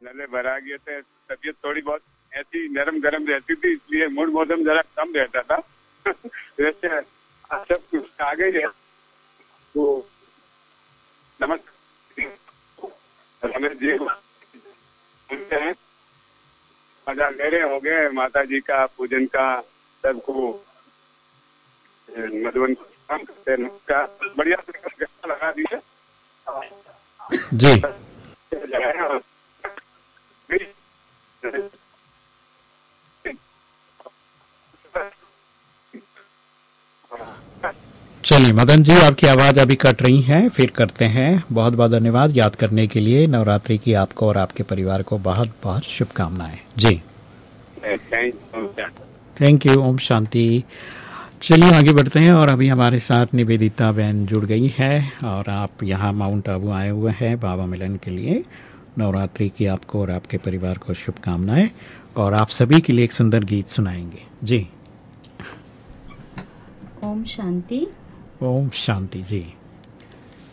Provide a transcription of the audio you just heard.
नले भरा गए थे, तबीयत थोड़ी बहुत ऐसी नरम गरम रहती थी, इसलिए मूड मौसम जरा कम रहता था। वैसे आज सब कुछ आ गई है तो नमस्कार रमेश जी सुनते हैं। मजा ले रहे होंगे माता जी का पूजन का, सबको मधुबन को काम करते हैं। नमस्कार, बढ़िया से लगा दीजिए जी। चलिए मदन जी, आपकी आवाज अभी कट रही है, फिर करते हैं। बहुत बहुत धन्यवाद याद करने के लिए। नवरात्रि की आपको और आपके परिवार को बहुत बहुत शुभकामनाएं। जी थैंक यू। ओम शांति। चलिए आगे बढ़ते हैं और अभी हमारे साथ निवेदिता बहन जुड़ गई है और आप यहाँ माउंट आबू आए हुए हैं बाबा मिलन के लिए। नवरात्रि की आपको और आपके परिवार को शुभकामनाएं और आप सभी के लिए एक सुंदर गीत सुनाएंगे। जी ओम शांति। ओम शांति। जी